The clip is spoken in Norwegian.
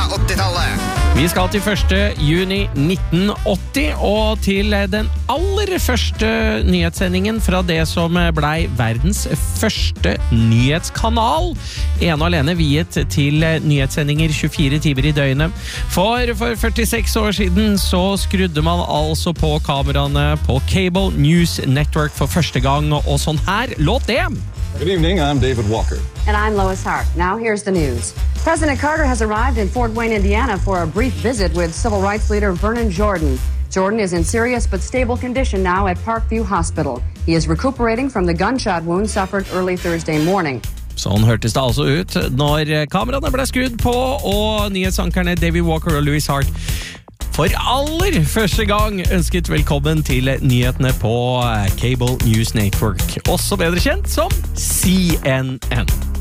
80-tallet. Vi skal til 1. juni 1980, og til den aller første nyhetssendingen fra det som blei verdens første nyhetskanal. En og alene viet til nyhetssendinger 24 timer i døgnet. For 46 år siden så skrudde man altså på kameraene på Cable News Network for første gang, og sånn her låt det. Good evening, I'm David Walker. And I'm Lois Hart. Now here's the news. President Carter has arrived in Fort Wayne, Indiana for a brief visit with civil rights leader Vernon Jordan. Jordan is in serious but stable condition now at Parkview Hospital. He is recuperating from the gunshot wound suffered early Thursday morning. Sånn hørtes det altså ut når kameraene ble skrudd på, og nyhetsankerne David Walker og Louis Hart for aller første gang ønsket velkommen til nyhetene på Cable News Network, også bedre kjent som CNN.